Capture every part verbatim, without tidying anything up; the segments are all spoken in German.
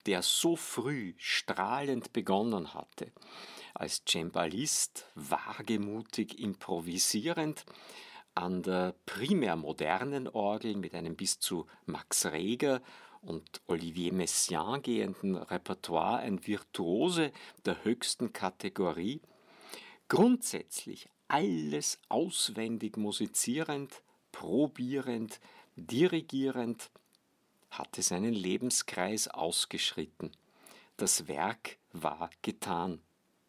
der so früh strahlend begonnen hatte, als Cembalist wagemutig improvisierend, an der primär modernen Orgel mit einem bis zu Max Reger und Olivier Messiaen gehenden Repertoire ein Virtuose der höchsten Kategorie, grundsätzlich alles auswendig musizierend, probierend, dirigierend, hatte seinen Lebenskreis ausgeschritten. Das Werk war getan.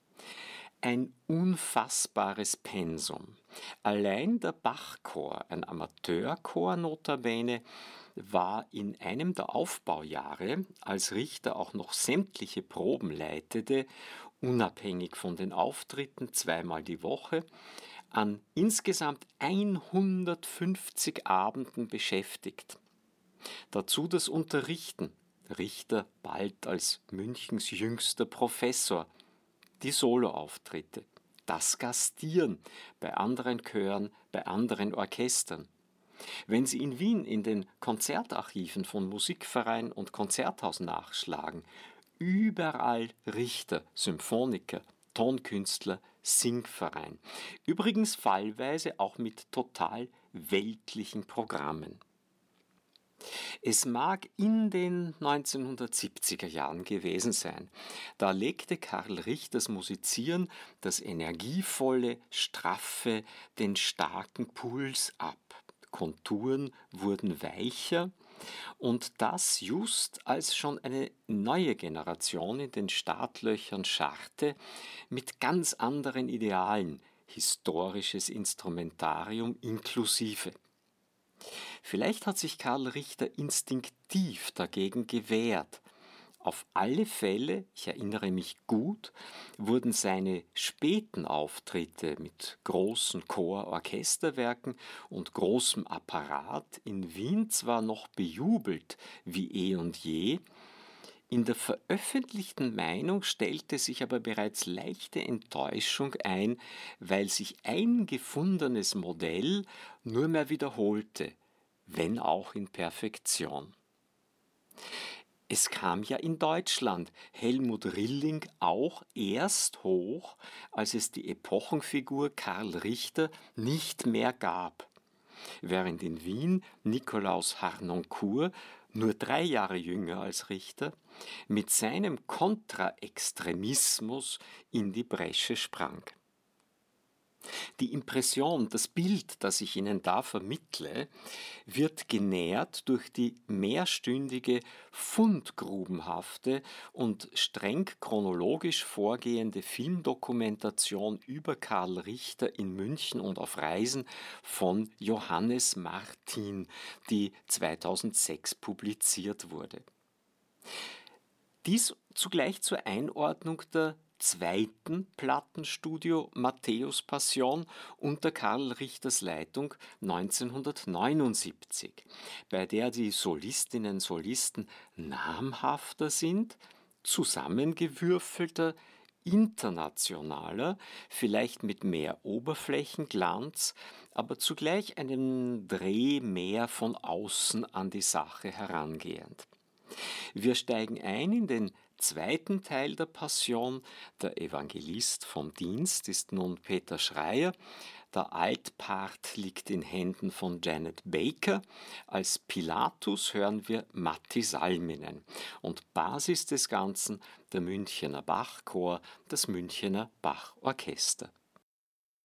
Ein unfassbares Pensum. Allein der Bachchor, ein Amateurchor notabene, war in einem der Aufbaujahre, als Richter auch noch sämtliche Proben leitete, unabhängig von den Auftritten zweimal die Woche, an insgesamt hundertfünfzig Abenden beschäftigt. Dazu das Unterrichten, Richter bald als Münchens jüngster Professor, die Soloauftritte, das Gastieren bei anderen Chören, bei anderen Orchestern. Wenn Sie in Wien in den Konzertarchiven von Musikverein und Konzerthaus nachschlagen, überall Richter, Symphoniker, Tonkünstler, Singverein. Übrigens fallweise auch mit total weltlichen Programmen. Es mag in den neunzehnhundertsiebziger Jahren gewesen sein. Da legte Karl Richters Musizieren das energievolle, straffe, den starken Puls ab. Konturen wurden weicher und das just als schon eine neue Generation in den Startlöchern scharrte mit ganz anderen Idealen, historisches Instrumentarium inklusive. Vielleicht hat sich Karl Richter instinktiv dagegen gewehrt. Auf alle Fälle, ich erinnere mich gut, wurden seine späten Auftritte mit großen Chor-Orchesterwerken und großem Apparat in Wien zwar noch bejubelt wie eh und je, in der veröffentlichten Meinung stellte sich aber bereits leichte Enttäuschung ein, weil sich ein gefundenes Modell nur mehr wiederholte, wenn auch in Perfektion. Es kam ja in Deutschland Helmut Rilling auch erst hoch, als es die Epochenfigur Karl Richter nicht mehr gab, während in Wien Nikolaus Harnoncourt, nur drei Jahre jünger als Richter, mit seinem Kontraextremismus in die Bresche sprang. Die Impression, das Bild, das ich Ihnen da vermittle, wird genährt durch die mehrstündige, fundgrubenhafte und streng chronologisch vorgehende Filmdokumentation über Karl Richter in München und auf Reisen von Johannes Martin, die zweitausendsechs publiziert wurde. Dies zugleich zur Einordnung der zweiten Plattenstudio Matthäus Passion unter Karl Richters Leitung neunzehnhundertneunundsiebzig, bei der die Solistinnen und Solisten namhafter sind, zusammengewürfelter, internationaler, vielleicht mit mehr Oberflächenglanz, aber zugleich einen Dreh mehr von außen an die Sache herangehend. Wir steigen ein in den zweiten Teil der Passion. Der Evangelist vom Dienst ist nun Peter Schreier. Der Altpart liegt in Händen von Janet Baker. Als Pilatus hören wir Matti Salminen. Und Basis des Ganzen der Münchener Bachchor, das Münchener Bachorchester.